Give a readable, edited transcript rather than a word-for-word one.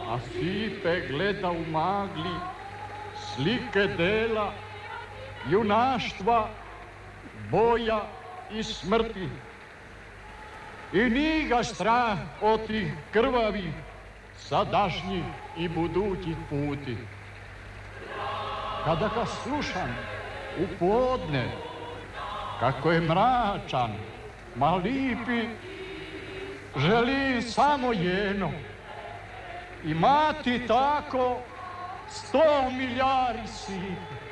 a Stipe gleda u magli slike dela, junaštva, boja i smrti. I nije ga strah od tih krvavih, sadašnjih i budućih puti. Kada ga slušam u podne, kako je mračan, ma lipi, želim samo jedno, imati tako 100 milijari sipa.